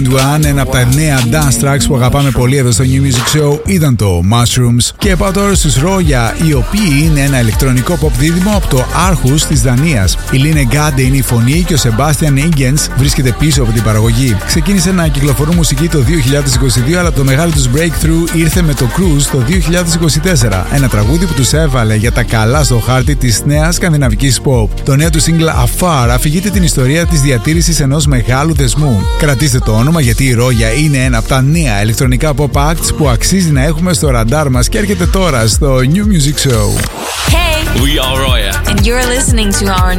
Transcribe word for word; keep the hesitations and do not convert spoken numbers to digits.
Ένα από τα νέα dance tracks που αγαπάμε πολύ εδώ στο New Music Show ήταν το Mushrooms. Και πάω τώρα στους Roya, οι οποίοι είναι ένα ηλεκτρονικό pop δίδυμο από το Aarhus της Δανίας. Η Line Gade είναι η φωνή και ο Sebastian Ingens βρίσκεται πίσω από την παραγωγή. Ξεκίνησε να κυκλοφορούν μουσική το δύο χιλιάδες είκοσι δύο, αλλά το μεγάλο τους breakthrough ήρθε με το Cruise το δύο χιλιάδες είκοσι τέσσερα. Ένα τραγούδι που τους έβαλε για τα καλά στο χάρτη της νέας σκανδιναβικής pop. Το νέο του single Afar αφηγείται την ιστορία της διατήρησης ενός μεγάλου δεσμού. Κρατήστε το όνομα, γιατί η Roya είναι ένα από τα νέα ηλεκτρονικά pop acts που αξίζει να έχουμε στο ραντάρ μας και έρχεται τώρα στο New Music Show. Hey, we are Roya and you're listening to our